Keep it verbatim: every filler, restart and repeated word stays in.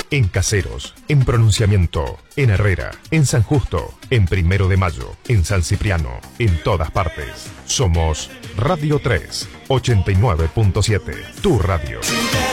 En Caseros, en Pronunciamiento, en Herrera, en San Justo, en Primero de Mayo, en San Cipriano, en todas partes. Somos Radio tres, ochenta y nueve punto siete, tu radio.